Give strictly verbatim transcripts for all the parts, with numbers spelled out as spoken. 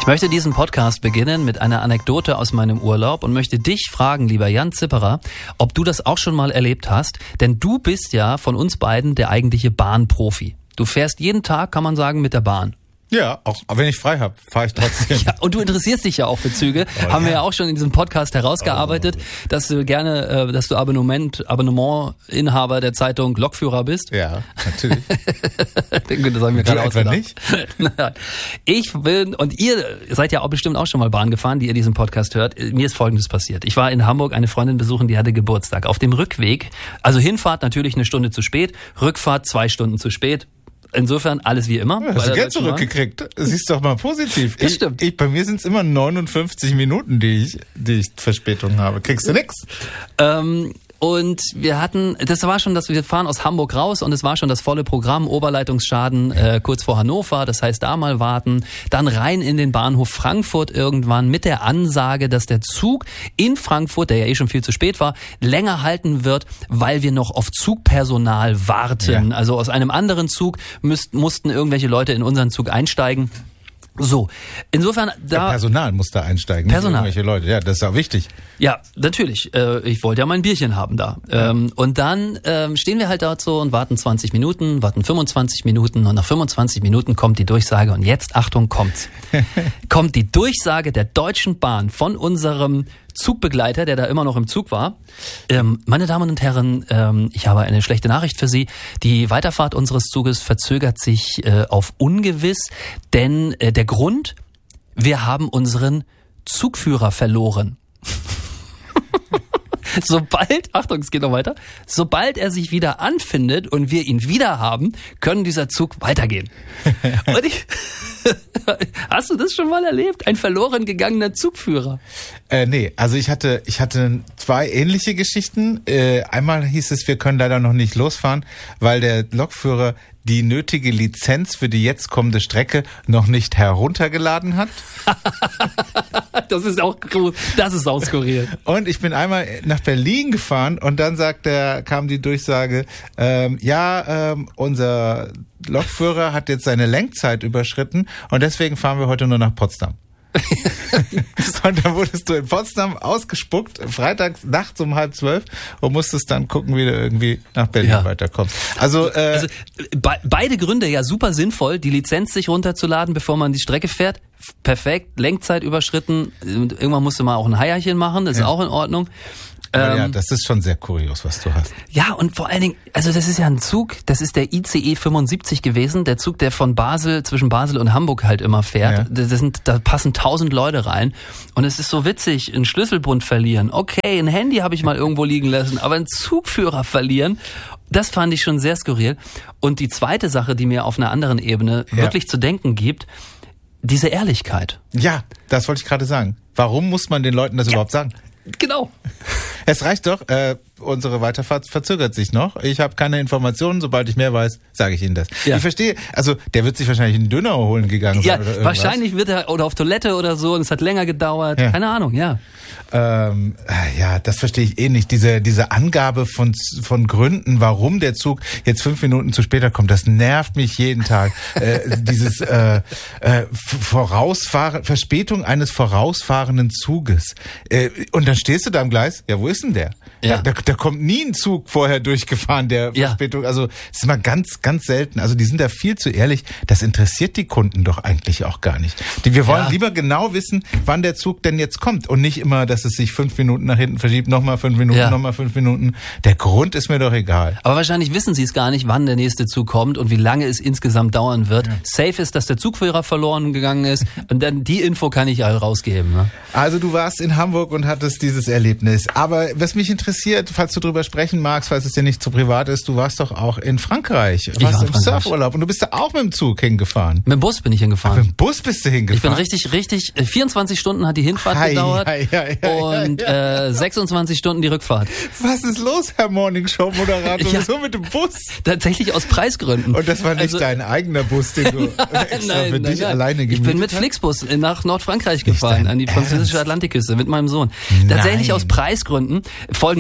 Ich möchte diesen Podcast beginnen mit einer Anekdote aus meinem Urlaub und möchte dich fragen, lieber Jan Zipperer, ob du das auch schon mal erlebt hast. Denn du bist ja von uns beiden der eigentliche Bahnprofi. Du fährst jeden Tag, kann man sagen, mit der Bahn. Ja, auch wenn ich frei habe, fahre ich trotzdem. Ja, und du interessierst dich ja auch für Züge. Oh, Haben ja. wir ja auch schon in diesem Podcast herausgearbeitet, oh. dass du gerne, dass du Abonnement, Abonnementinhaber der Zeitung Lokführer bist. Ja, natürlich. Das haben wir du gerade etwa nicht? Ich bin, und ihr seid ja auch bestimmt auch schon mal Bahn gefahren, die ihr diesen Podcast hört. Mir ist Folgendes passiert. Ich war in Hamburg eine Freundin besuchen, die hatte Geburtstag. Auf dem Rückweg, also Hinfahrt natürlich eine Stunde zu spät, Rückfahrt zwei Stunden zu spät. Insofern alles wie immer. Ja, hast du Geld zurückgekriegt? Siehst doch mal positiv. Das ich, stimmt. Ich, bei mir sind es immer neunundfünfzig Minuten, die ich, die ich Verspätung habe. Kriegst du nix? Ähm, und wir hatten, das war schon, dass wir fahren aus Hamburg raus und es war schon das volle Programm, Oberleitungsschaden äh, kurz vor Hannover, das heißt da mal warten, dann rein in den Bahnhof Frankfurt irgendwann mit der Ansage, dass der Zug in Frankfurt, der ja eh schon viel zu spät war, länger halten wird, weil wir noch auf Zugpersonal warten. Ja. Also aus einem anderen Zug müsst, mussten irgendwelche Leute in unseren Zug einsteigen. So, insofern da... Ja, Personal muss da einsteigen, Personal. Nicht irgendwelche Leute. Ja, das ist auch wichtig. Ja, natürlich. Äh, ich wollte ja mein Bierchen haben da. Ja. Ähm, und dann ähm, stehen wir halt dort so und warten zwanzig Minuten, warten fünfundzwanzig Minuten und nach fünfundzwanzig Minuten kommt die Durchsage und jetzt, Achtung, kommt's. Kommt die Durchsage der Deutschen Bahn von unserem Zugbegleiter, der da immer noch im Zug war. Ähm, meine Damen und Herren, ähm, ich habe eine schlechte Nachricht für Sie. Die Weiterfahrt unseres Zuges verzögert sich äh, auf ungewiss, denn äh, der Grund, wir haben unseren Zugführer verloren. Sobald, Achtung, es geht noch weiter, sobald er sich wieder anfindet und wir ihn wieder haben, können dieser Zug weitergehen. Und ich, hast du das schon mal erlebt? Ein verloren gegangener Zugführer? Äh, nee, also ich hatte, ich hatte zwei ähnliche Geschichten. Äh, einmal hieß es, wir können leider noch nicht losfahren, weil der Lokführer die nötige Lizenz für die jetzt kommende Strecke noch nicht heruntergeladen hat. Das ist auch groß, das ist auch skurril. Und ich bin einmal nach Berlin gefahren und dann sagt der, kam die Durchsage, ähm, ja, ähm, unser Lokführer hat jetzt seine Lenkzeit überschritten und deswegen fahren wir heute nur nach Potsdam. Und dann wurdest du in Potsdam ausgespuckt, freitags nachts um halb zwölf und musstest dann gucken, wie du irgendwie nach Berlin ja. weiterkommst. Also, äh, also be- beide Gründe ja super sinnvoll, die Lizenz sich runterzuladen, bevor man die Strecke fährt. Perfekt, Lenkzeit überschritten. Irgendwann musste man auch ein Heierchen machen, das ist ja. auch in Ordnung. Aber ja, das ist schon sehr kurios, was du hast. Ja, und vor allen Dingen, also das ist ja ein Zug, das ist der I C E fünfundsiebzig gewesen, der Zug, der von Basel, zwischen Basel und Hamburg halt immer fährt. Ja. Das sind, da passen tausend Leute rein. Und es ist so witzig, einen Schlüsselbund verlieren. Okay, ein Handy habe ich mal irgendwo liegen lassen, aber einen Zugführer verlieren, das fand ich schon sehr skurril. Und die zweite Sache, die mir auf einer anderen Ebene ja. wirklich zu denken gibt, diese Ehrlichkeit. Ja, das wollte ich gerade sagen. Warum muss man den Leuten das ja. überhaupt sagen? Genau. Es reicht doch, äh, unsere Weiterfahrt verzögert sich noch. Ich habe keine Informationen, sobald ich mehr weiß, sage ich Ihnen das. Ja. Ich verstehe, also der wird sich wahrscheinlich einen Döner holen gegangen sein ja, oder irgendwas. Wahrscheinlich wird er oder auf Toilette oder so und es hat länger gedauert. Ja. Keine Ahnung, ja. Ähm, ja, das verstehe ich eh nicht. Diese diese Angabe von von Gründen, warum der Zug jetzt fünf Minuten zu später kommt, das nervt mich jeden Tag. äh, dieses äh, äh, Vorausfahren, Verspätung eines vorausfahrenden Zuges. Äh, und dann stehst du da am Gleis. Ja, wo ist denn der? Ja. Da, da kommt nie ein Zug vorher durchgefahren, der ja. Verspätung. Also das ist immer ganz, ganz selten. Also die sind da viel zu ehrlich. Das interessiert die Kunden doch eigentlich auch gar nicht. Die, wir wollen ja. lieber genau wissen, wann der Zug denn jetzt kommt und nicht immer, dass es sich fünf Minuten nach hinten verschiebt, nochmal fünf Minuten, ja. nochmal fünf Minuten. Der Grund ist mir doch egal. Aber wahrscheinlich wissen sie es gar nicht, wann der nächste Zug kommt und wie lange es insgesamt dauern wird. Ja. Safe ist, dass der Zugführer verloren gegangen ist und dann die Info kann ich ja rausgeben. Ne? Also du warst in Hamburg und hattest dieses Erlebnis. Aber was mich interessiert, falls du drüber sprechen magst, falls es dir nicht zu privat ist, du warst doch auch in Frankreich. Du warst im Surfurlaub und du bist da auch mit dem Zug hingefahren. Mit dem Bus bin ich hingefahren. Ach, mit dem Bus bist du hingefahren? Ich bin richtig, richtig, vierundzwanzig Stunden hat die Hinfahrt hi, gedauert hi, hi, hi, und äh, sechsundzwanzig Stunden die Rückfahrt. Was ist los, Herr Morningshow-Moderator? Ja, wieso mit dem Bus? Tatsächlich aus Preisgründen. Und das war nicht also, dein eigener Bus, den du extra nein, für nein, dich nein. alleine gemietet Ich bin mit hast? Flixbus nach Nordfrankreich gefahren, an die französische Atlantikküste mit meinem Sohn. Nein. Tatsächlich aus Preisgründen. Folgendes ist ja,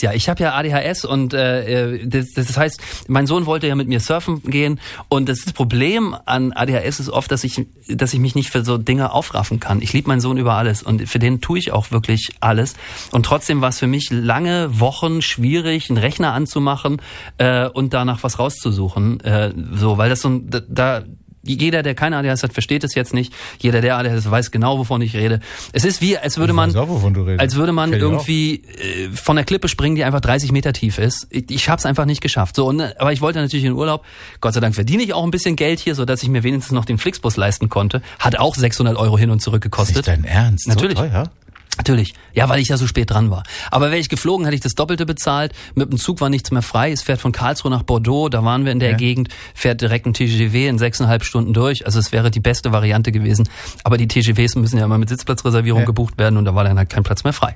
ja. Ich habe ja A D H S und äh, das, das heißt, mein Sohn wollte ja mit mir surfen gehen und das Problem an A D H S ist oft, dass ich, dass ich mich nicht für so Dinge aufraffen kann. Ich liebe meinen Sohn über alles und für den tue ich auch wirklich alles. Und trotzdem war es für mich lange Wochen schwierig, einen Rechner anzumachen äh, und danach was rauszusuchen. Äh, so, weil das so ein, da jeder, der keine A D H S hat, versteht es jetzt nicht. Jeder, der A D H S hat, weiß genau, wovon ich rede. Es ist wie, als würde man, ich weiß auch, wovon du redest. als würde man Kenn ich irgendwie äh, von der Klippe springen, die einfach dreißig Meter tief ist. Ich, ich habe es einfach nicht geschafft. So, und, aber ich wollte natürlich in Urlaub. Gott sei Dank verdiene ich auch ein bisschen Geld hier, so dass ich mir wenigstens noch den Flixbus leisten konnte. Hat auch sechshundert Euro hin und zurück gekostet. Ist das dein Ernst? Natürlich. So teuer? Natürlich. Ja, weil ich ja so spät dran war. Aber wäre ich geflogen, hätte ich das Doppelte bezahlt. Mit dem Zug war nichts mehr frei. Es fährt von Karlsruhe nach Bordeaux. Da waren wir in der ja. Gegend. Fährt direkt ein T G V in sechseinhalb Stunden durch. Also es wäre die beste Variante gewesen. Aber die T G Vs müssen ja immer mit Sitzplatzreservierung ja. gebucht werden und da war dann halt kein Platz mehr frei.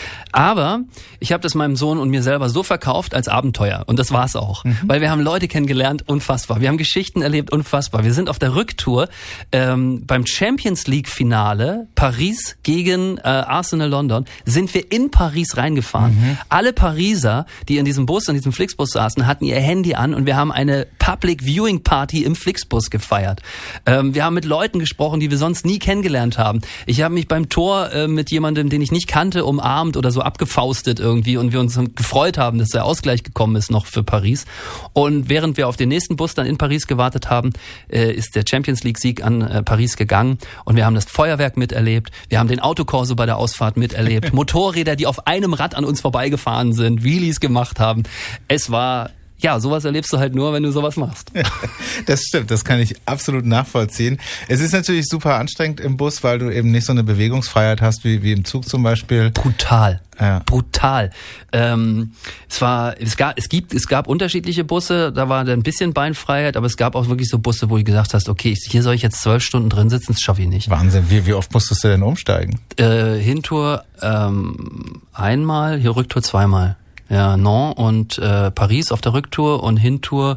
Aber ich habe das meinem Sohn und mir selber so verkauft als Abenteuer. Und das war's auch. Mhm. Weil wir haben Leute kennengelernt, unfassbar. Wir haben Geschichten erlebt, unfassbar. Wir sind auf der Rücktour ähm, beim Champions League Finale Paris gegen äh, Arsenal London sind wir in Paris reingefahren. Mhm. Alle Pariser, die in diesem Bus, in diesem Flixbus saßen, hatten ihr Handy an und wir haben eine Public Viewing Party im Flixbus gefeiert. Ähm, wir haben mit Leuten gesprochen, die wir sonst nie kennengelernt haben. Ich habe mich beim Tor äh, mit jemandem, den ich nicht kannte, umarmt oder so abgefaustet irgendwie und wir uns gefreut haben, dass der Ausgleich gekommen ist noch für Paris. Und während wir auf den nächsten Bus dann in Paris gewartet haben, äh, ist der Champions League Sieg an äh, Paris gegangen und wir haben das Feuerwerk miterlebt. Wir haben den Autokorso bei der Ausfahrt miterlebt. Motorräder, die auf einem Rad an uns vorbeigefahren sind, Wheelies gemacht haben. Es war, ja, sowas erlebst du halt nur, wenn du sowas machst. Das stimmt, das kann ich absolut nachvollziehen. Es ist natürlich super anstrengend im Bus, weil du eben nicht so eine Bewegungsfreiheit hast wie, wie im Zug zum Beispiel. Brutal. Ja. Brutal. Ähm, es war, es gab, es gibt, es gab unterschiedliche Busse, da war ein bisschen Beinfreiheit, aber es gab auch wirklich so Busse, wo du gesagt hast, okay, hier soll ich jetzt zwölf Stunden drin sitzen, das schaffe ich nicht. Wahnsinn, wie, wie oft musstest du denn umsteigen? Äh, Hintour ähm, einmal, hier Rücktour zweimal. Ja, Nantes und äh, Paris auf der Rücktour und Hintour,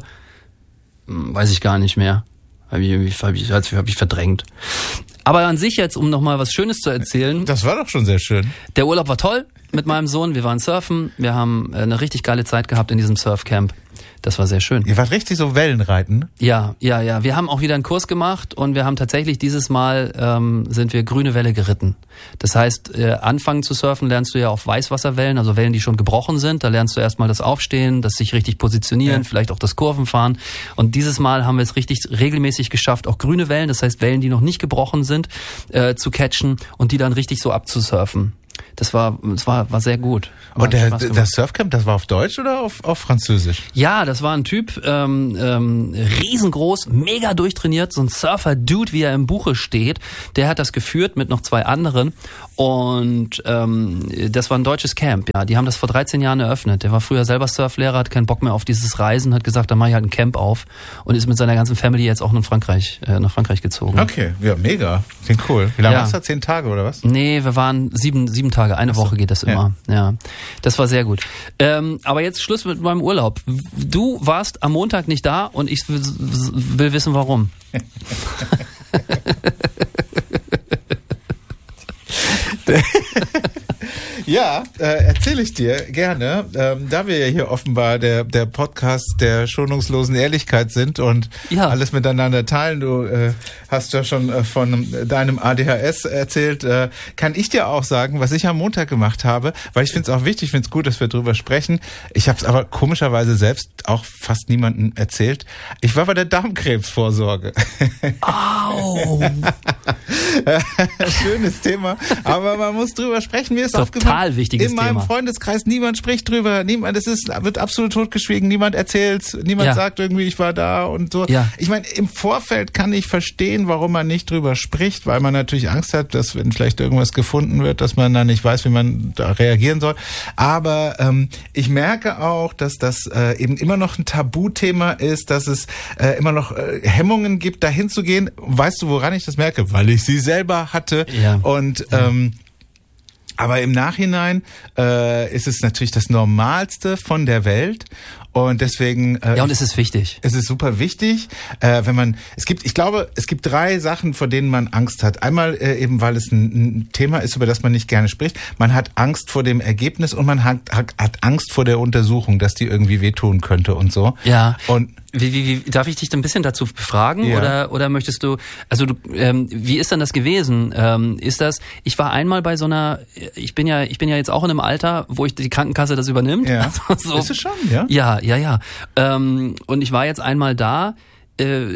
hm, weiß ich gar nicht mehr. Habe ich, hab ich, hab ich verdrängt. Aber an sich jetzt, um nochmal was Schönes zu erzählen. Das war doch schon sehr schön. Der Urlaub war toll mit meinem Sohn. Wir waren surfen. Wir haben eine richtig geile Zeit gehabt in diesem Surfcamp. Das war sehr schön. Ihr wart richtig so Wellenreiten? Ja, ja, ja. Wir haben auch wieder einen Kurs gemacht und wir haben tatsächlich dieses Mal ähm, sind wir grüne Welle geritten. Das heißt, äh, anfangen zu surfen lernst du ja auf Weißwasserwellen, also Wellen, die schon gebrochen sind. Da lernst du erstmal das Aufstehen, das sich richtig positionieren, ja. vielleicht auch das Kurvenfahren. Und dieses Mal haben wir es richtig regelmäßig geschafft, auch grüne Wellen, das heißt Wellen, die noch nicht gebrochen sind, äh, zu catchen und die dann richtig so abzusurfen. Das war, das war, war sehr gut. War und der, das Surfcamp, das war auf Deutsch oder auf, auf Französisch? Ja, das war ein Typ, ähm, ähm, riesengroß, mega durchtrainiert, so ein Surfer-Dude, wie er im Buche steht. Der hat das geführt mit noch zwei anderen und ähm, das war ein deutsches Camp. Ja, die haben das vor dreizehn Jahren eröffnet. Der war früher selber Surflehrer, hat keinen Bock mehr auf dieses Reisen, hat gesagt, dann mache ich halt ein Camp auf und ist mit seiner ganzen Family jetzt auch nach Frankreich, äh, nach Frankreich gezogen. Okay, ja, mega, klingt cool. Wie lange ja. warst du da? Zehn Tage oder was? Nee, wir waren sieben, sieben Tage, eine so. Woche geht das immer. Ja, ja. Das war sehr gut. Ähm, aber jetzt Schluss mit meinem Urlaub. Du warst am Montag nicht da und ich will, will wissen, warum. Ja, äh, erzähle ich dir gerne. Ähm, da wir ja hier offenbar der der Podcast der schonungslosen Ehrlichkeit sind und ja. alles miteinander teilen. Du äh, hast ja schon äh, von deinem A D H S erzählt. Äh, kann ich dir auch sagen, was ich am Montag gemacht habe, weil ich finde es auch wichtig, ich finde es gut, dass wir drüber sprechen. Ich habe es aber komischerweise selbst auch fast niemandem erzählt. Ich war bei der Darmkrebsvorsorge. Au! Schönes Thema, aber man muss drüber sprechen. Mir ist Total aufgefallen, wichtiges in meinem Thema. Freundeskreis niemand spricht drüber, niemand, es ist wird absolut totgeschwiegen, niemand erzählt, niemand ja. sagt irgendwie, ich war da und so. Ja. Ich meine, im Vorfeld kann ich verstehen, warum man nicht drüber spricht, weil man natürlich Angst hat, dass wenn vielleicht irgendwas gefunden wird, dass man dann nicht weiß, wie man da reagieren soll. Aber ähm, ich merke auch, dass das äh, eben immer noch ein Tabuthema ist, dass es äh, immer noch äh, Hemmungen gibt, dahin zu gehen. Weißt du, woran ich das merke? Weil ich sie selber hatte ja. und ähm, aber im Nachhinein äh, ist es natürlich das Normalste von der Welt Und deswegen... Äh, ja, und es ist wichtig. Es ist super wichtig, äh, wenn man... Es gibt, ich glaube, es gibt drei Sachen, vor denen man Angst hat. Einmal äh, eben, weil es ein, ein Thema ist, über das man nicht gerne spricht. Man hat Angst vor dem Ergebnis und man hat, hat, hat Angst vor der Untersuchung, dass die irgendwie wehtun könnte und so. Ja. Und Wie, wie, wie, darf ich dich da ein bisschen dazu befragen ja. oder oder möchtest du, also du, ähm, wie ist denn das gewesen? Ähm, ist das, ich war einmal bei so einer, ich bin ja, ich bin ja jetzt auch in einem Alter, wo ich die Krankenkasse das übernimmt. Ja. Also so, ist es schon, ja? Ja, ja, ja. Ähm, und ich war jetzt einmal da. Äh,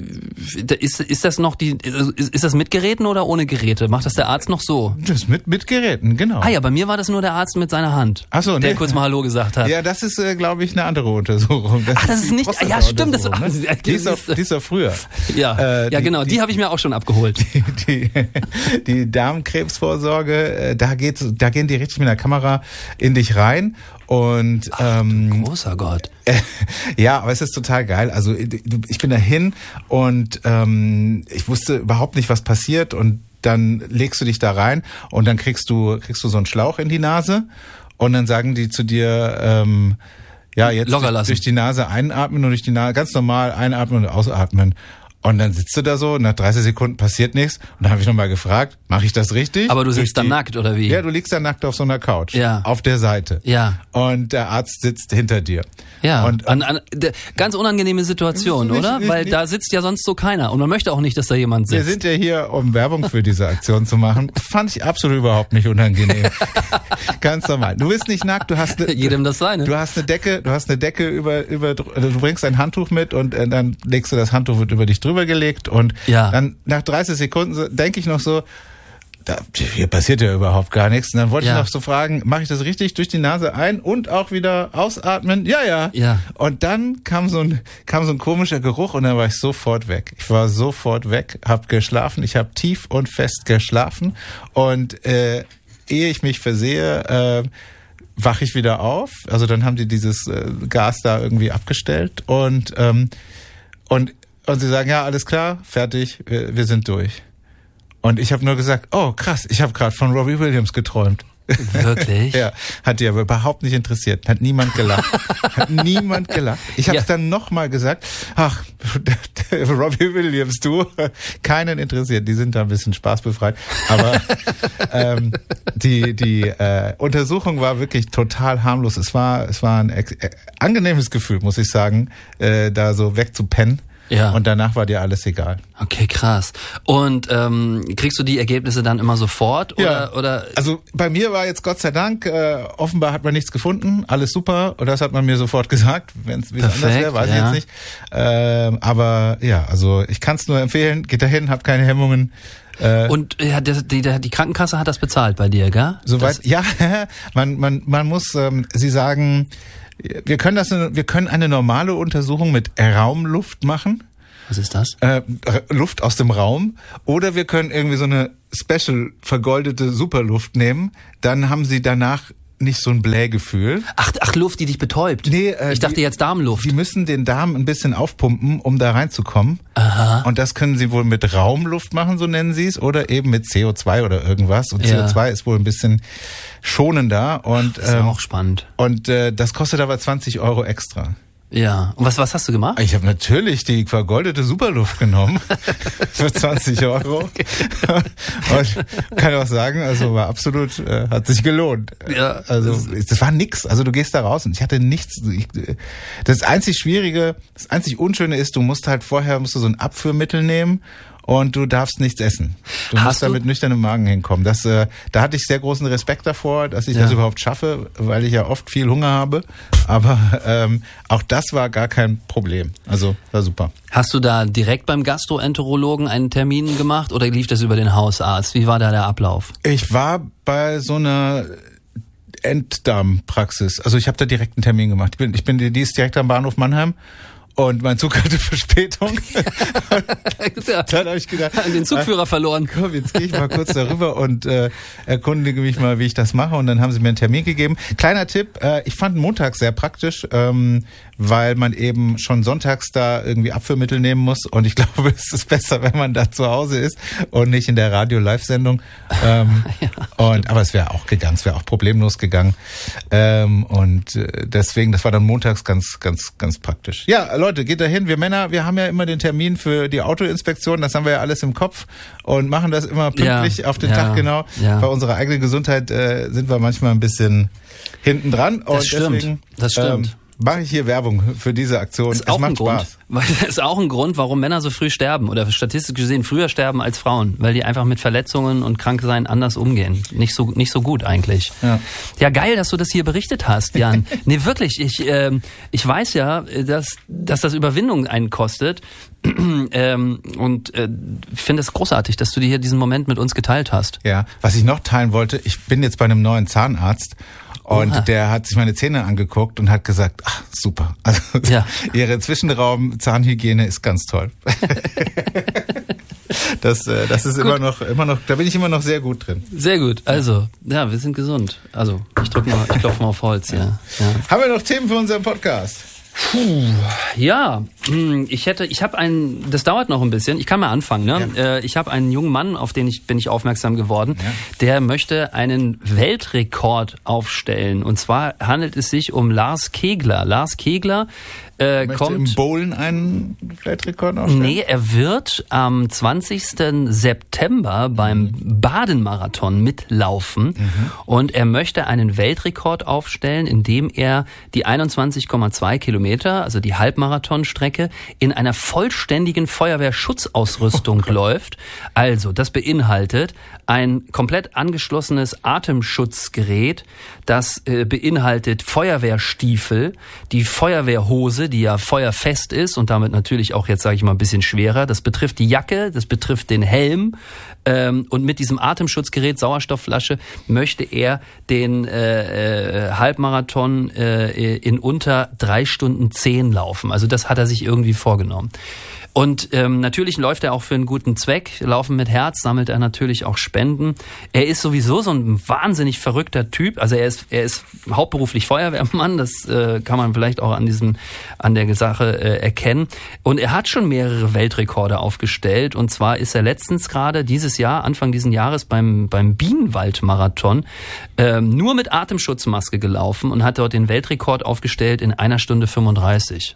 ist, ist das noch die, ist, ist das mit Geräten oder ohne Geräte? Macht das der Arzt noch so? Das mit, mit Geräten, genau. Ah ja, bei mir war das nur der Arzt mit seiner Hand. Ach so, der nee. kurz mal Hallo gesagt hat. Ja, das ist, äh, glaube ich, eine andere Untersuchung. Das Ach, das ist, ist nicht, ja stimmt. Das, ne? die, ist auch, die ist auch früher. Ja, äh, ja die, genau, die, die habe ich mir auch schon abgeholt. Die, die, die Darmkrebsvorsorge, äh, da geht's, da gehen die richtig mit der Kamera in dich rein. Und Ach, ähm, großer Gott. Äh, ja, aber es ist total geil. Also ich bin dahin und ähm, ich wusste überhaupt nicht, was passiert. Und dann legst du dich da rein und dann kriegst du kriegst du so einen Schlauch in die Nase und dann sagen die zu dir, ähm, ja jetzt durch, durch die Nase einatmen und durch die Nase ganz normal einatmen und ausatmen. Und dann sitzt du da so, nach dreißig Sekunden passiert nichts. Und dann habe ich nochmal gefragt, mache ich das richtig? Aber du sitzt dann nackt, oder wie? Ja, du liegst dann nackt auf so einer Couch. Ja. Auf der Seite. Ja. Und der Arzt sitzt hinter dir. Ja, und, an, an, de, ganz unangenehme Situation, nicht, oder? Nicht, Weil nicht. da sitzt ja sonst so keiner. Und man möchte auch nicht, dass da jemand sitzt. Wir sind ja hier, um Werbung für diese Aktion zu machen. Fand ich absolut überhaupt nicht unangenehm. Ganz normal. Du bist nicht nackt, du hast eine, jedem das seine. Du hast eine Decke, du hast eine Decke über, über, du bringst ein Handtuch mit und äh, dann legst du das Handtuch, wird über dich drüber gelegt und ja. dann nach dreißig Sekunden denke ich noch so, da, hier passiert ja überhaupt gar nichts. Und dann wollte ja. ich noch so fragen, mache ich das richtig? Durch die Nase ein und auch wieder ausatmen? Ja, ja. ja. Und dann kam so ein kam so ein komischer Geruch und dann war ich sofort weg. Ich war sofort weg, hab geschlafen. Ich habe tief und fest geschlafen und äh, ehe ich mich versehe, äh, wache ich wieder auf. Also dann haben die dieses äh, Gas da irgendwie abgestellt und ähm, und und sie sagen, ja, alles klar, fertig, wir, wir sind durch. Und ich habe nur gesagt, oh krass, ich habe gerade von Robbie Williams geträumt. Wirklich? Ja, hat die aber überhaupt nicht interessiert. Hat niemand gelacht. Hat niemand gelacht. Ich habe es ja. dann nochmal gesagt, ach, Robbie Williams, du, keinen interessiert. Die sind da ein bisschen spaßbefreit. Aber ähm, die die äh, Untersuchung war wirklich total harmlos. Es war es war ein ex- äh, angenehmes Gefühl, muss ich sagen, äh, da so wegzupennen. Ja. Und danach war dir alles egal. Okay, krass. Und ähm, kriegst du die Ergebnisse dann immer sofort? Oder, ja. oder? Also bei mir war jetzt Gott sei Dank, äh, offenbar hat man nichts gefunden, alles super. Und das hat man mir sofort gesagt. Wenn es anders wäre, weiß ja. ich jetzt nicht. Ähm, aber ja, also ich kann es nur empfehlen, geht dahin, habt keine Hemmungen. Äh, Und ja, die, die, die Krankenkasse hat das bezahlt bei dir, gell? Soweit, das ja, man, man, man muss, ähm, sie sagen, wir können das, wir können eine normale Untersuchung mit Raumluft machen. Was ist das? Äh, Luft aus dem Raum. Oder wir können irgendwie so eine special vergoldete Superluft nehmen. Dann haben sie danach nicht so ein Blähgefühl. Ach, ach, Luft, die dich betäubt. Nee, äh, ich dachte die, jetzt Darmluft. Sie müssen den Darm ein bisschen aufpumpen, um da reinzukommen. Aha. Und das können sie wohl mit Raumluft machen, so nennen sie es, oder eben mit C O zwei oder irgendwas. Und ja. C O zwei ist wohl ein bisschen schonender. Und, das ist ähm, auch spannend. Und äh, das kostet aber zwanzig Euro extra. Ja. Und was, was hast du gemacht? Ich habe natürlich die vergoldete Superluft genommen für zwanzig Euro. Okay. Und kann auch sagen, also war absolut, äh, hat sich gelohnt. Ja. Also das war nix. Also du gehst da raus und ich hatte nichts. Ich, das einzig Schwierige, das einzig Unschöne ist, du musst halt vorher musst du so ein Abführmittel nehmen. Und du darfst nichts essen. Du Hast musst da du? mit nüchternem Magen hinkommen. Das, äh, da hatte ich sehr großen Respekt davor, dass ich ja. das überhaupt schaffe, weil ich ja oft viel Hunger habe. Aber ähm, auch das war gar kein Problem. Also war super. Hast du da direkt beim Gastroenterologen einen Termin gemacht oder lief das über den Hausarzt? Wie war da der Ablauf? Ich war bei so einer Enddarmpraxis. Also ich habe da direkt einen Termin gemacht. Ich bin, ich bin, die ist direkt am Bahnhof Mannheim. Und mein Zug hatte Verspätung. Ja, dann habe ich gedacht, den Zugführer verloren. Komm, jetzt gehe ich mal kurz darüber und äh, erkundige mich mal, wie ich das mache. Und dann haben sie mir einen Termin gegeben. Kleiner Tipp, äh, ich fand Montag sehr praktisch, ähm, weil man eben schon sonntags da irgendwie Abführmittel nehmen muss. Und ich glaube, es ist besser, wenn man da zu Hause ist und nicht in der Radio-Live-Sendung. Ähm, ja, und aber es wäre auch gegangen, es wäre auch problemlos gegangen. Ähm, und äh, deswegen, das war dann montags ganz, ganz, ganz praktisch. Ja, Leute, geht da hin. Wir Männer, wir haben ja immer den Termin für die Autoinspektion. Das haben wir ja alles im Kopf und machen das immer pünktlich ja, auf den ja, Tag genau. Ja. Bei unserer eigenen Gesundheit äh, sind wir manchmal ein bisschen hinten dran. Und das stimmt, deswegen, das stimmt. Ähm, mache ich hier Werbung für diese Aktion. Es macht Spaß. Das ist auch ein Grund, warum Männer so früh sterben oder statistisch gesehen früher sterben als Frauen, weil die einfach mit Verletzungen und Kranksein anders umgehen. Nicht so nicht so gut eigentlich. Ja, ja geil, dass du das hier berichtet hast, Jan. Nee, wirklich. Ich äh, ich weiß ja, dass dass das Überwindung einen kostet. ähm, und äh, finde es großartig, dass du dir hier diesen Moment mit uns geteilt hast. Ja, was ich noch teilen wollte, ich bin jetzt bei einem neuen Zahnarzt. Und Oha. Der hat sich meine Zähne angeguckt und hat gesagt, ach, super. Also ja. Ihre Zwischenraum-Zahnhygiene ist ganz toll. Das, das ist gut. immer noch, immer noch, da bin ich immer noch sehr gut drin. Sehr gut. Also, ja, wir sind gesund. Also, ich drück mal, ich klopfe mal auf Holz, ja. ja. Haben wir noch Themen für unseren Podcast? Puh, ja, ich hätte, ich habe einen, das dauert noch ein bisschen, ich kann mal anfangen, ne? Ja. Ich habe einen jungen Mann, auf den ich bin ich aufmerksam geworden, ja. Der möchte einen Weltrekord aufstellen. Und zwar handelt es sich um Lars Kegler. Lars Kegler äh, möchte kommt im Bowlen einen Weltrekord aufstellen? Nee, er wird am zwanzigsten September beim Baden-Marathon mitlaufen mhm. und er möchte einen Weltrekord aufstellen, indem er die einundzwanzig Komma zwei Kilometer, also die Halbmarathonstrecke, in einer vollständigen Feuerwehrschutzausrüstung oh läuft. Also, das beinhaltet ein komplett angeschlossenes Atemschutzgerät, das äh, beinhaltet Feuerwehrstiefel, die Feuerwehrhose, die ja feuerfest ist und damit natürlich auch jetzt, sage ich mal, ein bisschen schwerer. Das betrifft die Jacke, das betrifft den Helm. Ähm, und mit diesem Atemschutzgerät, Sauerstoffflasche, möchte er den äh, äh, Halbmarathon äh, in unter drei Stunden zehn laufen. Also das hat er sich irgendwie vorgenommen. Und ähm, natürlich läuft er auch für einen guten Zweck. Laufen mit Herz sammelt er natürlich auch Spenden. Er ist sowieso so ein wahnsinnig verrückter Typ. Also er ist er ist hauptberuflich Feuerwehrmann. Das äh, kann man vielleicht auch an diesem an der Sache äh, erkennen. Und er hat schon mehrere Weltrekorde aufgestellt. Und zwar ist er letztens gerade dieses Jahr Anfang diesen Jahres beim beim Bienenwald-Marathon äh, nur mit Atemschutzmaske gelaufen und hat dort den Weltrekord aufgestellt in einer Stunde fünfunddreißig.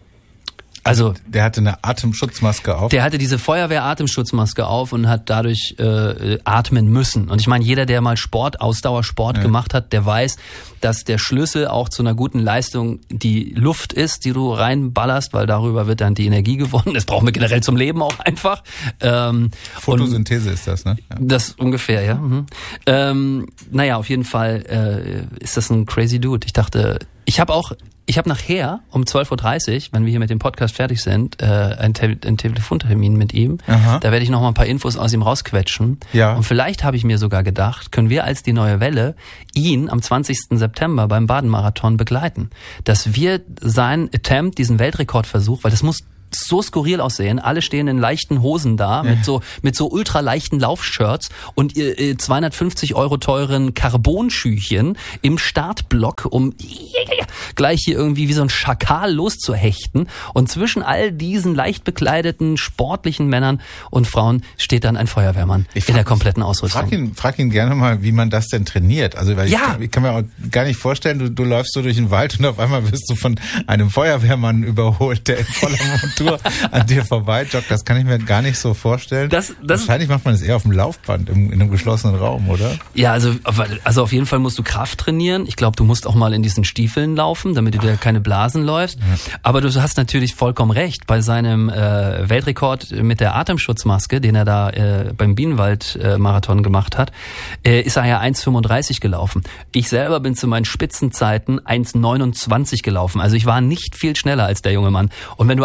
Also der hatte eine Atemschutzmaske auf. Der hatte diese Feuerwehr-Atemschutzmaske auf und hat dadurch äh, atmen müssen. Und ich meine, jeder, der mal Sport, Ausdauersport ja. gemacht hat, der weiß, dass der Schlüssel auch zu einer guten Leistung die Luft ist, die du reinballerst, weil darüber wird dann die Energie gewonnen. Das brauchen wir generell zum Leben auch einfach. Ähm, Photosynthese ist das, ne? Ja. Das ungefähr, ja. Mhm. Ähm, naja, auf jeden Fall äh, ist das ein crazy Dude. Ich dachte, ich habe auch Ich habe nachher um zwölf Uhr dreißig, wenn wir hier mit dem Podcast fertig sind, äh, einen, Te- einen Telefontermin mit ihm. Aha. Da werde ich noch mal ein paar Infos aus ihm rausquetschen. Ja. Und vielleicht habe ich mir sogar gedacht, können wir als die neue Welle ihn am zwanzigsten September beim Baden-Marathon begleiten. Dass wir seinen Attempt, diesen Weltrekordversuch, weil das muss so skurril aussehen. Alle stehen in leichten Hosen da, mit so mit so ultraleichten Laufshirts und äh, zweihundertfünfzig Euro teuren Carbonschüchen im Startblock, um gleich hier irgendwie wie so ein Schakal loszuhechten. Und zwischen all diesen leicht bekleideten, sportlichen Männern und Frauen steht dann ein Feuerwehrmann frag, in der kompletten Ausrüstung. Frag ihn, frag ihn gerne mal, wie man das denn trainiert. Also weil ja. ich, kann, ich kann mir auch gar nicht vorstellen, du, du läufst so durch den Wald und auf einmal wirst du von einem Feuerwehrmann überholt, der in voller Montur an dir vorbei joggt. Das kann ich mir gar nicht so vorstellen. Das, das Wahrscheinlich macht man das eher auf dem Laufband im, in einem geschlossenen Raum, oder? Ja, also, also auf jeden Fall musst du Kraft trainieren. Ich glaube, du musst auch mal in diesen Stiefeln laufen, damit du dir keine Blasen läufst. Ja. Aber du hast natürlich vollkommen recht. Bei seinem äh, Weltrekord mit der Atemschutzmaske, den er da äh, beim Bienenwald-Marathon äh, gemacht hat, äh, ist er ja eins fünfunddreißig gelaufen. Ich selber bin zu meinen Spitzenzeiten eins neunundzwanzig gelaufen. Also ich war nicht viel schneller als der junge Mann. Und wenn du eins fünfunddreißig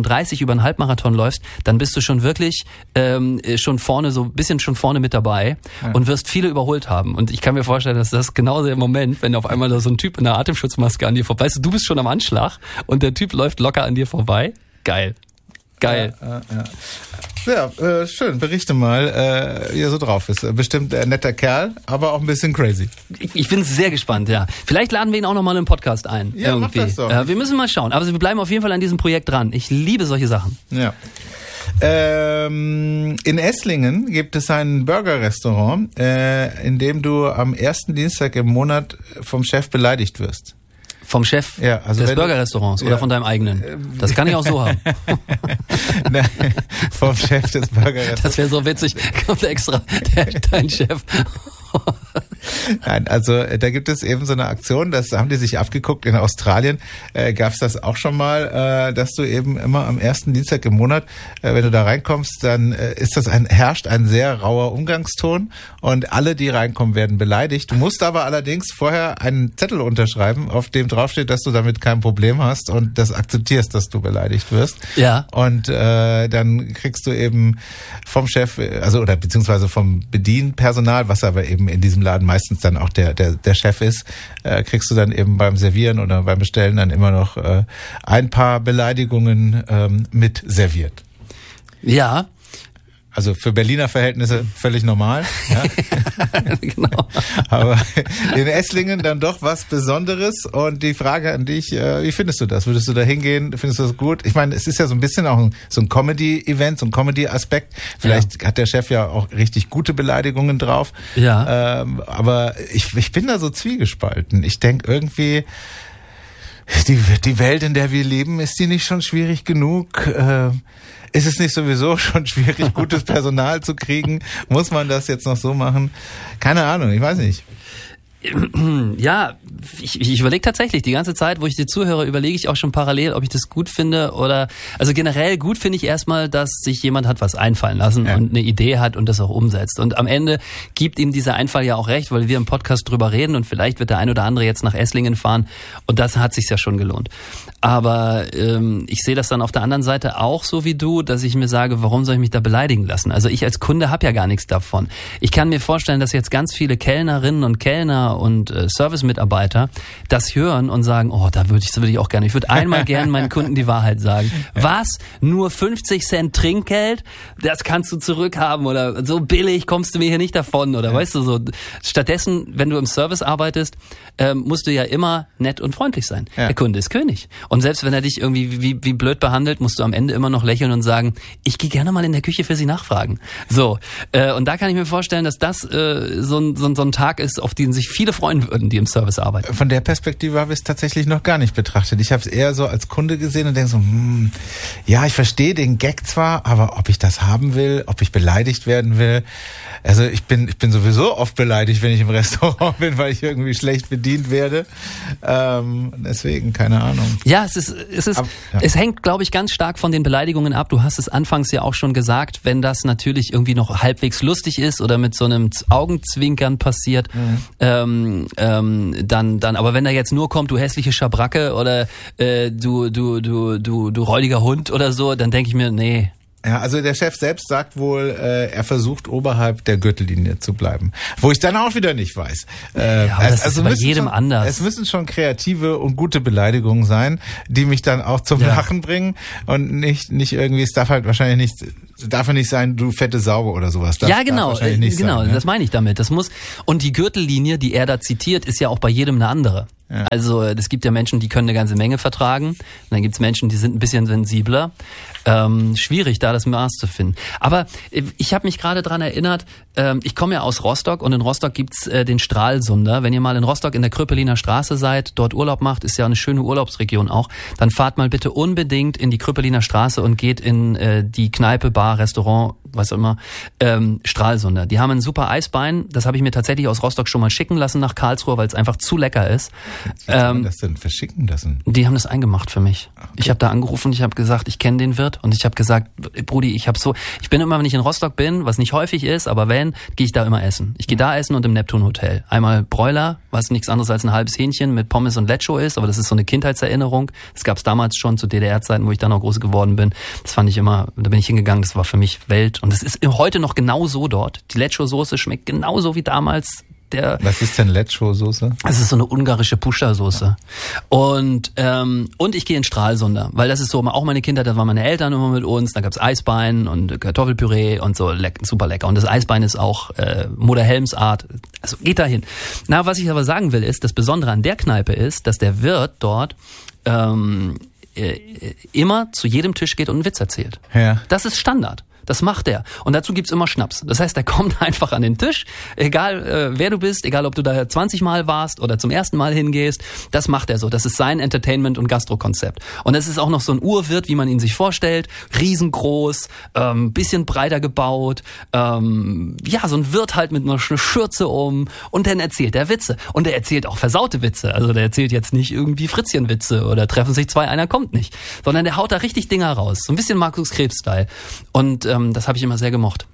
fünfunddreißig über einen Halbmarathon läufst, dann bist du schon wirklich ähm, schon vorne, so ein bisschen schon vorne mit dabei ja. und wirst viele überholt haben. Und ich kann mir vorstellen, dass das genau der Moment, wenn auf einmal da so ein Typ in einer Atemschutzmaske an dir vorbei ist, du bist schon am Anschlag und der Typ läuft locker an dir vorbei. Geil. Geil. Ja, ja, ja. äh, schön. Berichte mal, äh, wie er so drauf ist. Bestimmt ein netter Kerl, aber auch ein bisschen crazy. Ich, ich bin sehr gespannt, ja. Vielleicht laden wir ihn auch noch mal in einen Podcast ein. Ja, irgendwie. Mach das doch. Äh, wir müssen mal schauen. Aber wir bleiben auf jeden Fall an diesem Projekt dran. Ich liebe solche Sachen. Ja. Ähm, in Esslingen gibt es ein Burger-Restaurant, äh, in dem du am ersten Dienstag im Monat vom Chef beleidigt wirst. Vom Chef ja, also des Burgerrestaurants ja. oder von deinem eigenen? Das kann ich auch so haben. Nein, vom Chef des Burgerrestaurants. Das wäre so witzig. Kommt extra der, dein Chef. Nein, also da gibt es eben so eine Aktion, das haben die sich abgeguckt. In Australien äh, gab es das auch schon mal, äh, dass du eben immer am ersten Dienstag im Monat, äh, wenn du da reinkommst, dann äh, ist das ein herrscht ein sehr rauer Umgangston und alle, die reinkommen, werden beleidigt. Du musst aber allerdings vorher einen Zettel unterschreiben, auf dem draufsteht, dass du damit kein Problem hast und das akzeptierst, dass du beleidigt wirst. Ja. Und äh, dann kriegst du eben vom Chef, also oder beziehungsweise vom Bedienpersonal, was aber eben in diesem Laden meistens dann auch der der der Chef ist, äh, kriegst du dann eben beim Servieren oder beim Bestellen dann immer noch äh, ein paar Beleidigungen ähm, mit serviert. Ja. Also für Berliner Verhältnisse völlig normal. Ja. Genau. Aber in Esslingen dann doch was Besonderes. Und die Frage an dich, äh, wie findest du das? Würdest du da hingehen? Findest du das gut? Ich meine, es ist ja so ein bisschen auch ein, so ein Comedy-Event, so ein Comedy-Aspekt. Vielleicht ja. hat der Chef ja auch richtig gute Beleidigungen drauf. Ja. Ähm, aber ich, ich bin da so zwiegespalten. Ich denke irgendwie, die, die Welt, in der wir leben, ist die nicht schon schwierig genug? Äh, Ist es nicht sowieso schon schwierig, gutes Personal zu kriegen? Muss man das jetzt noch so machen? Keine Ahnung, ich weiß nicht. Ja, ich, ich überlege tatsächlich die ganze Zeit, wo ich dir zuhöre, überlege ich auch schon parallel, ob ich das gut finde oder, also generell gut finde ich erstmal, dass sich jemand hat was einfallen lassen ja. und eine Idee hat und das auch umsetzt. Und am Ende gibt ihm dieser Einfall ja auch recht, weil wir im Podcast drüber reden und vielleicht wird der ein oder andere jetzt nach Esslingen fahren und das hat sich ja schon gelohnt. Aber ähm, ich sehe das dann auf der anderen Seite auch so wie du, dass ich mir sage, warum soll ich mich da beleidigen lassen? Also ich als Kunde habe ja gar nichts davon. Ich kann mir vorstellen, dass jetzt ganz viele Kellnerinnen und Kellner und äh, Service-Mitarbeiter das hören und sagen, oh, da würde ich, das würde ich auch gerne. Ich würde einmal gerne meinen Kunden die Wahrheit sagen. Was? Nur fünfzig Cent Trinkgeld? Das kannst du zurückhaben oder so billig kommst du mir hier nicht davon oder ja. weißt du so. Stattdessen, wenn du im Service arbeitest, ähm, musst du ja immer nett und freundlich sein. Ja. Der Kunde ist König. Und selbst wenn er dich irgendwie wie, wie blöd behandelt, musst du am Ende immer noch lächeln und sagen, ich gehe gerne mal in der Küche für Sie nachfragen. So. Äh, und da kann ich mir vorstellen, dass das äh, so, ein, so, ein, so ein Tag ist, auf den sich viele freuen würden, die im Service arbeiten. Von der Perspektive habe ich es tatsächlich noch gar nicht betrachtet. Ich habe es eher so als Kunde gesehen und denke so, hm, ja, ich verstehe den Gag zwar, aber ob ich das haben will, ob ich beleidigt werden will, also ich bin ich bin sowieso oft beleidigt, wenn ich im Restaurant bin, weil ich irgendwie schlecht bedient werde. Ähm, deswegen, keine Ahnung. Ja, es ist es ist aber, ja. es hängt, glaube ich, ganz stark von den Beleidigungen ab. Du hast es anfangs ja auch schon gesagt, wenn das natürlich irgendwie noch halbwegs lustig ist oder mit so einem Augenzwinkern passiert, mhm. ähm, ähm, dann dann. Aber wenn da jetzt nur kommt, du hässliche Schabracke oder äh, du du du du du räudiger Hund oder so, dann denke ich mir, nee. Ja, also der Chef selbst sagt wohl, äh, er versucht oberhalb der Gürtellinie zu bleiben. Wo ich dann auch wieder nicht weiß. Äh, ja, das also ist bei jedem schon, anders. Es müssen schon kreative und gute Beleidigungen sein, die mich dann auch zum ja. Lachen bringen und nicht nicht irgendwie, es darf halt wahrscheinlich nicht, darf ja nicht sein, du fette Sau oder sowas. Das ja, genau, darf wahrscheinlich nicht genau, sein, ne? Das meine ich damit. Das muss, und die Gürtellinie, die er da zitiert, ist ja auch bei jedem eine andere. Ja. Also es gibt ja Menschen, die können eine ganze Menge vertragen. Und dann gibt es Menschen, die sind ein bisschen sensibler. Ähm, schwierig, da das Maß zu finden. Aber ich habe mich gerade dran erinnert, ähm, ich komme ja aus Rostock und in Rostock gibt's äh, den Stralsunder. Wenn ihr mal in Rostock in der Krüppeliner Straße seid, dort Urlaub macht, ist ja eine schöne Urlaubsregion auch, dann fahrt mal bitte unbedingt in die Krüppeliner Straße und geht in äh, die Kneipe, Bar Bar, Restaurant, was auch immer, ähm, Stralsunder. Die haben ein super Eisbein, das habe ich mir tatsächlich aus Rostock schon mal schicken lassen nach Karlsruhe, weil es einfach zu lecker ist. Wie kann man das denn verschicken lassen? Die haben das eingemacht für mich. Okay. Ich habe da angerufen, ich habe gesagt, ich kenne den Wirt und ich habe gesagt, Brudi, ich habe so, ich bin immer, wenn ich in Rostock bin, was nicht häufig ist, aber wenn, gehe ich da immer essen. Ich gehe da essen und im Neptun Hotel. Einmal Bräuler, was nichts anderes als ein halbes Hähnchen mit Pommes und Lecho ist, aber das ist so eine Kindheitserinnerung. Das gab es damals schon zu D D R-Zeiten, wo ich dann auch groß geworden bin. Das fand ich immer, da bin ich hingegangen, das war für mich Welt. Und es ist heute noch genau so dort. Die Lecho-Soße schmeckt genauso wie damals. Der, Was ist denn Lecho-Soße? Das ist so eine ungarische Puscha-Soße. Ja. Und ähm, und ich gehe in Stralsunder, weil das ist so, auch meine Kindheit, da waren meine Eltern immer mit uns, da gab's Eisbein und Kartoffelpüree und so, leck, super lecker. Und das Eisbein ist auch äh, Mutter Helms Art, also geht dahin. Na, was ich aber sagen will, ist, das Besondere an der Kneipe ist, dass der Wirt dort ähm, äh, immer zu jedem Tisch geht und einen Witz erzählt. Ja. Das ist Standard. Das macht er. Und dazu gibt's immer Schnaps. Das heißt, er kommt einfach an den Tisch, egal äh, wer du bist, egal ob du da zwanzig Mal warst oder zum ersten Mal hingehst, das macht er so. Das ist sein Entertainment- und Gastrokonzept. Und es ist auch noch so ein Urwirt, wie man ihn sich vorstellt, riesengroß, ähm, bisschen breiter gebaut, ähm, ja, so ein Wirt halt mit einer Schürze um und dann erzählt er Witze. Und er erzählt auch versaute Witze. Also der erzählt jetzt nicht irgendwie Fritzchenwitze oder treffen sich zwei, einer kommt nicht. Sondern der haut da richtig Dinger raus. So ein bisschen Markus Krebs-Style. Und ähm, das habe ich immer sehr gemocht.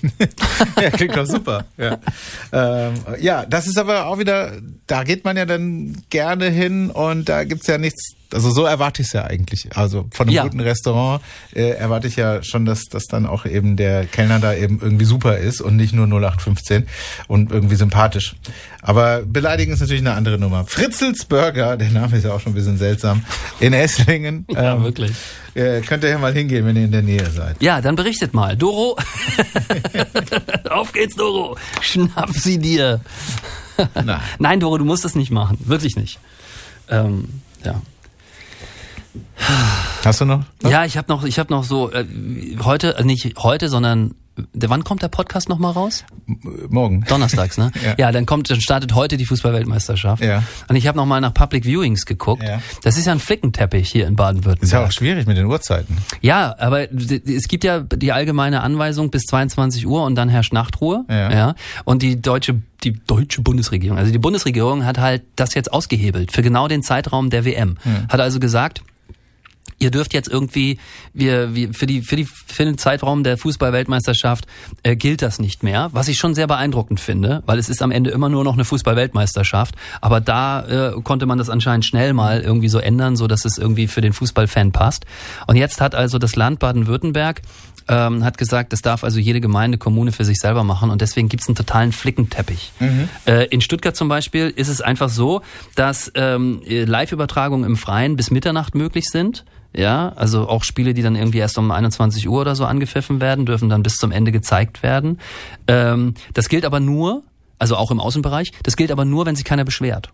Ja, klingt doch super. Ja. Ähm, ja, das ist aber auch wieder, da geht man ja dann gerne hin und da gibt's ja nichts, also so erwarte ich es ja eigentlich. Also von einem ja. guten Restaurant äh, erwarte ich ja schon, dass, dass dann auch eben der Kellner da eben irgendwie super ist und nicht nur null acht fünfzehn und irgendwie sympathisch. Aber beleidigen ist natürlich eine andere Nummer. Fritzels Burger, der Name ist ja auch schon ein bisschen seltsam, in Esslingen. Ja, ähm, wirklich. Äh, könnt ihr ja mal hingehen, wenn ihr in der Nähe seid. Ja, dann berichtet mal. Doro, auf geht's, Doro. Schnapp sie dir. Nein. Nein, Doro, du musst das nicht machen. Wirklich nicht. Ähm, ja. Hast du noch? Was? Ja, ich habe noch, ich habe noch so äh, heute, äh, nicht heute, sondern der, wann kommt der Podcast nochmal raus? Morgen. Donnerstags, ne? Ja. Ja, dann kommt, dann startet heute die Fußball-Weltmeisterschaft. Ja. Und ich habe nochmal nach Public Viewings geguckt. Ja. Das ist ja ein Flickenteppich hier in Baden-Württemberg. Ist ja auch schwierig mit den Uhrzeiten. Ja, aber es gibt ja die allgemeine Anweisung bis zweiundzwanzig Uhr und dann herrscht Nachtruhe. Ja. Ja. Und die deutsche die deutsche Bundesregierung, also die Bundesregierung hat halt das jetzt ausgehebelt für genau den Zeitraum der W M. Ja. Hat also gesagt, ihr dürft jetzt irgendwie, wir, wir für die für die für den Zeitraum der Fußball-Weltmeisterschaft äh, gilt das nicht mehr, was ich schon sehr beeindruckend finde, weil es ist am Ende immer nur noch eine Fußball-Weltmeisterschaft, aber da äh, konnte man das anscheinend schnell mal irgendwie so ändern, so dass es irgendwie für den Fußballfan passt. Und jetzt hat also das Land Baden-Württemberg ähm, hat gesagt, das darf also jede Gemeinde, Kommune für sich selber machen und deswegen gibt's einen totalen Flickenteppich. Mhm. Äh, in Stuttgart zum Beispiel ist es einfach so, dass ähm, Live-Übertragungen im Freien bis Mitternacht möglich sind. Ja, also auch Spiele, die dann irgendwie erst um einundzwanzig Uhr oder so angepfiffen werden, dürfen dann bis zum Ende gezeigt werden. Ähm, das gilt aber nur, also auch im Außenbereich, das gilt aber nur, wenn sich keiner beschwert.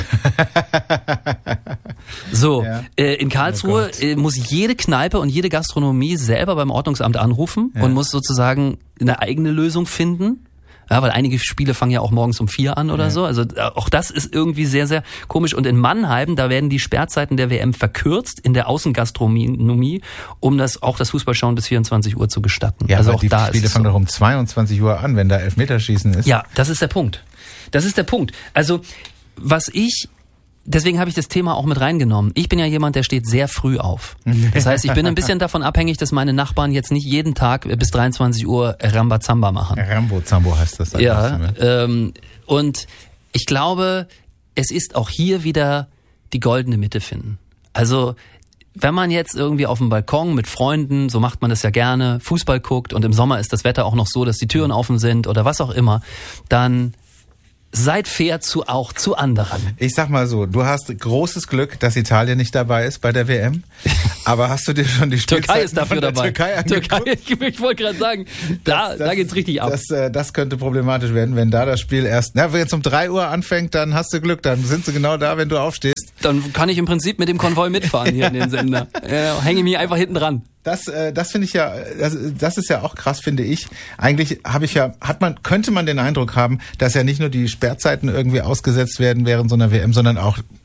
So, ja. äh, in Karlsruhe oh äh, muss jede Kneipe und jede Gastronomie selber beim Ordnungsamt anrufen ja. und muss sozusagen eine eigene Lösung finden. Ja, weil einige Spiele fangen ja auch morgens um vier an oder ja. so. Also auch das ist irgendwie sehr, sehr komisch. Und in Mannheim, da werden die Sperrzeiten der W M verkürzt in der Außengastronomie, um das auch das Fußballschauen bis vierundzwanzig Uhr zu gestatten. Ja, also aber auch die da Spiele ist fangen so. doch um zweiundzwanzig Uhr an, wenn da Elfmeterschießen ist. Ja, das ist der Punkt. Das ist der Punkt. Also was ich Deswegen habe ich das Thema auch mit reingenommen. Ich bin ja jemand, der steht sehr früh auf. Das heißt, ich bin ein bisschen davon abhängig, dass meine Nachbarn jetzt nicht jeden Tag bis dreiundzwanzig Uhr Rambazamba machen. Rambozambo heißt das. Ja, ähm, und ich glaube, es ist auch hier wieder die goldene Mitte finden. Also wenn man jetzt irgendwie auf dem Balkon mit Freunden, so macht man das ja gerne, Fußball guckt und im Sommer ist das Wetter auch noch so, dass die Türen offen sind oder was auch immer, dann seid fair zu auch zu anderen. Ich sag mal so, du hast großes Glück, dass Italien nicht dabei ist bei der W M. Aber hast du dir schon die Türkei ist dafür von der dabei. Türkei angeguckt? Türkei, ich wollte gerade sagen, da, das, das, da geht's richtig ab. Das, das könnte problematisch werden, wenn da das Spiel erst, na, wenn jetzt um drei Uhr anfängt, dann hast du Glück, dann sind sie genau da, wenn du aufstehst. Dann kann ich im Prinzip mit dem Konvoi mitfahren hier in den Sender. Ja, hänge ich mich einfach hinten dran. Das, äh, das finde ich ja, das, das ist ja auch krass, finde ich. Eigentlich habe ich ja, hat man, könnte man den Eindruck haben, dass ja nicht nur die Sperrzeiten irgendwie ausgesetzt werden während so einer W M, sondern auch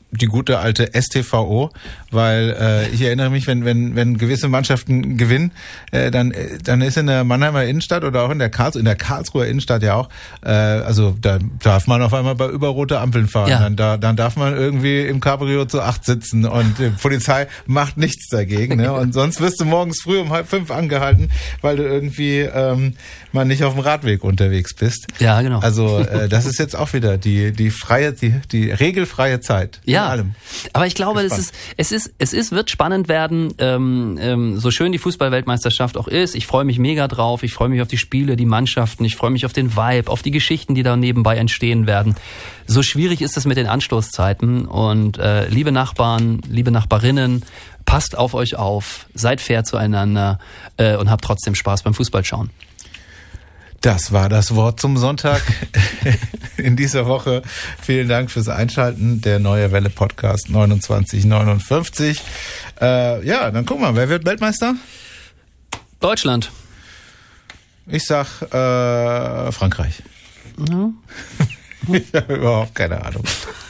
die gute alte S T V O, weil äh, ich erinnere mich, wenn wenn wenn gewisse Mannschaften gewinnen, äh, dann äh, dann ist in der Mannheimer Innenstadt oder auch in der Karls in der Karlsruher Innenstadt ja auch, äh, also da darf man auf einmal bei überrote Ampeln fahren, ja. dann da dann darf man irgendwie im Cabrio zu acht sitzen und die Polizei macht nichts dagegen, ne? Und sonst wirst du morgens früh um halb fünf angehalten, weil du irgendwie ähm, mal nicht auf dem Radweg unterwegs bist. Ja, genau. Also äh, das ist jetzt auch wieder die die freie die die regelfreie Zeit. Ja, allem. Aber ich glaube, es ist, es ist, es ist, wird spannend werden, ähm, ähm, so schön die Fußball-Weltmeisterschaft auch ist. Ich freue mich mega drauf. Ich freue mich auf die Spiele, die Mannschaften. Ich freue mich auf den Vibe, auf die Geschichten, die da nebenbei entstehen werden. So schwierig ist es mit den Anstoßzeiten. Und äh, liebe Nachbarn, liebe Nachbarinnen, passt auf euch auf, seid fair zueinander äh, und habt trotzdem Spaß beim Fußballschauen. Das war das Wort zum Sonntag in dieser Woche. Vielen Dank fürs Einschalten. Der Neue Welle Podcast neunundzwanzig neunundfünfzig. Äh, ja, dann guck mal, wer wird Weltmeister? Deutschland. Ich sag äh, Frankreich. Ja. Ich habe überhaupt keine Ahnung.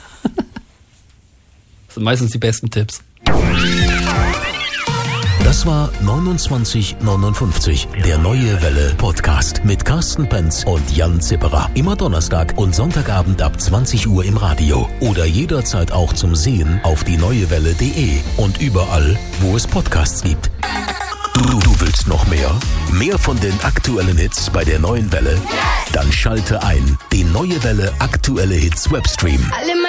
Das sind meistens die besten Tipps. Das war neunundzwanzig neunundfünfzig, der Neue Welle Podcast mit Carsten Penz und Jan Zipperer. Immer Donnerstag und Sonntagabend ab zwanzig Uhr im Radio oder jederzeit auch zum Sehen auf die neue welle punkt de und überall, wo es Podcasts gibt. Du, du willst noch mehr? Mehr von den aktuellen Hits bei der Neuen Welle? Dann schalte ein. Die Neue Welle aktuelle Hits Webstream.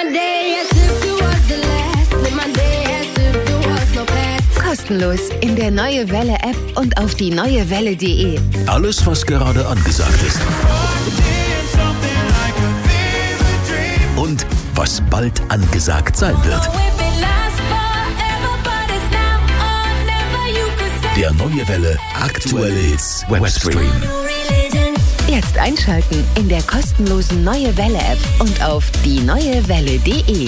Kostenlos in der Neue Welle App und auf die neue welle punkt de. Alles, was gerade angesagt ist. Und was bald angesagt sein wird. Der Neue Welle aktuelle Hits Webstream. Jetzt einschalten in der kostenlosen Neue Welle App und auf die neue welle punkt de.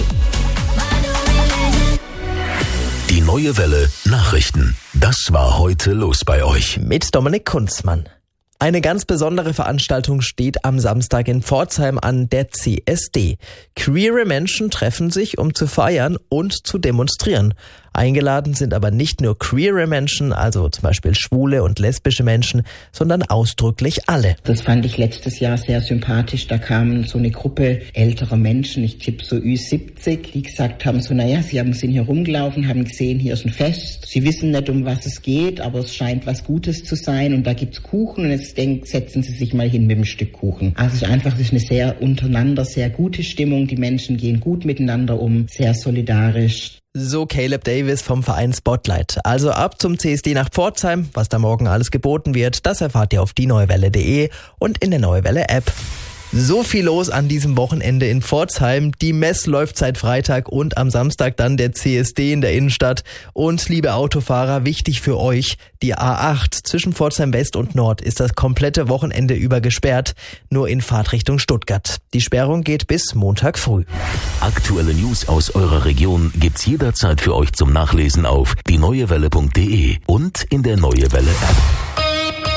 Die Neue Welle Nachrichten. Das war heute los bei euch. Mit Dominik Kunzmann. Eine ganz besondere Veranstaltung steht am Samstag in Pforzheim an, der C S D. Queere Menschen treffen sich, um zu feiern und zu demonstrieren. Eingeladen sind aber nicht nur queere Menschen, also zum Beispiel schwule und lesbische Menschen, sondern ausdrücklich alle. Das fand ich letztes Jahr sehr sympathisch. Da kamen so eine Gruppe älterer Menschen, ich tippe so Ü siebzig, die gesagt haben so, naja, sie haben, sind hier rumgelaufen, haben gesehen, hier ist ein Fest. Sie wissen nicht, um was es geht, aber es scheint was Gutes zu sein und da gibt's Kuchen und jetzt denk, setzen Sie sich mal hin mit einem Stück Kuchen. Also es ist einfach, es ist eine sehr untereinander, sehr gute Stimmung. Die Menschen gehen gut miteinander um, sehr solidarisch. So Caleb Davis vom Verein Spotlight. Also ab zum C S D nach Pforzheim. Was da morgen alles geboten wird, das erfahrt ihr auf die neue welle punkt de und in der Neue Welle App. So viel los an diesem Wochenende in Pforzheim. Die Mess läuft seit Freitag und am Samstag dann der C S D in der Innenstadt. Und liebe Autofahrer, wichtig für euch, die A acht zwischen Pforzheim West und Nord ist das komplette Wochenende über gesperrt, nur in Fahrtrichtung Stuttgart. Die Sperrung geht bis Montag früh. Aktuelle News aus eurer Region gibt's jederzeit für euch zum Nachlesen auf die neue welle punkt de und in der Neue Welle App.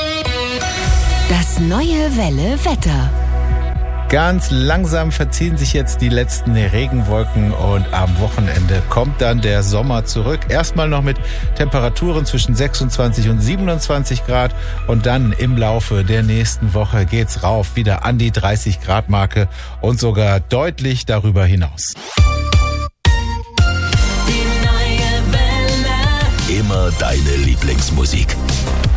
Das Neue Welle Wetter. Ganz langsam verziehen sich jetzt die letzten Regenwolken und am Wochenende kommt dann der Sommer zurück. Erstmal noch mit Temperaturen zwischen sechsundzwanzig und siebenundzwanzig Grad und dann im Laufe der nächsten Woche geht's rauf wieder an die dreißig Grad Marke und sogar deutlich darüber hinaus. Immer deine Lieblingsmusik.